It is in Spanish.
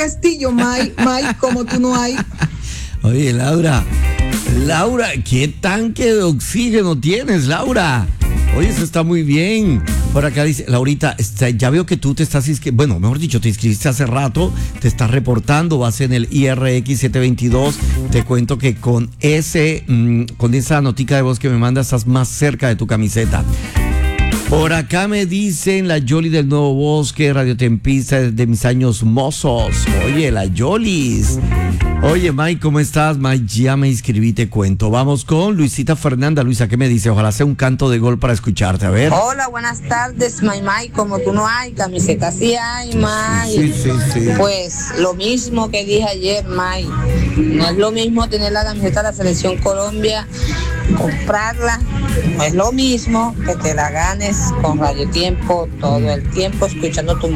Castillo, May, como tú no hay. Oye, Laura, ¿qué tanque de oxígeno tienes, Laura? Oye, eso está muy bien. Por acá dice, Laurita, ya veo que tú te estás inscribiendo, bueno, mejor dicho, te inscribiste hace rato, te estás reportando, vas en el IRX 722. Te cuento que con esa notica de voz que me mandas, estás más cerca de tu camiseta. Por acá me dicen la Yoli del Nuevo Bosque, radiotempista de mis años mozos. Oye, la Yolis. Oye, Mike, ¿cómo estás? Mike, ya me inscribí, te cuento. Vamos con Luisita Fernanda. Luisa, ¿qué me dice? Ojalá sea un canto de gol para escucharte, a ver. Hola, buenas tardes, Mike, como tú no hay, camiseta sí hay, Mike. Sí. Pues lo mismo que dije ayer, Mike. No es lo mismo tener la camiseta de la Selección Colombia, comprarla, no es lo mismo que te la ganes con Radio Tiempo todo el tiempo escuchando tu